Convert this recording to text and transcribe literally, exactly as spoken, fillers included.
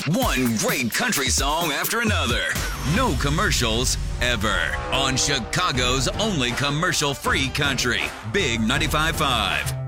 One great country song after another. No commercials ever. On Chicago's only commercial-free country. Big ninety-five point five.